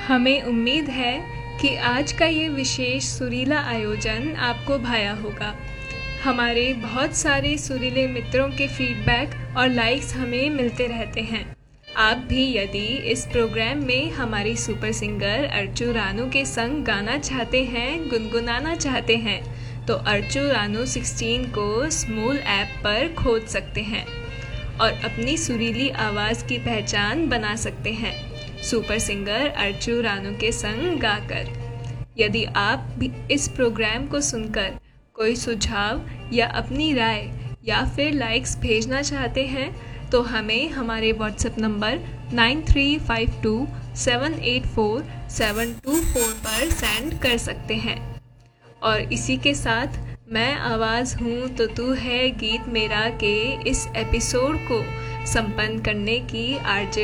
हमें उम्मीद है कि आज का ये विशेष सुरीला आयोजन आपको भाया होगा। हमारे बहुत सारे सुरीले मित्रों के फीडबैक और लाइक्स हमें मिलते रहते हैं। आप भी यदि इस प्रोग्राम में हमारी सुपर सिंगर अर्चू रानू के संग गाना चाहते हैं, गुनगुनाना चाहते हैं, तो अर्चू रानू 16 को स्मूल ऐप पर खोज सकते हैं और अपनी सुरीली आवाज़ की पहचान बना सकते हैं सुपर सिंगर अर्चू रानू के संग गाकर। यदि आप भी इस प्रोग्राम को सुनकर कोई सुझाव या अपनी राय या फिर लाइक्स भेजना चाहते हैं तो हमें हमारे व्हाट्सएप नंबर 9352784724 पर सेंड कर सकते हैं। और इसी के साथ मैं आवाज़ हूँ तो तू है गीत मेरा के इस एपिसोड को संपन्न करने की आरजे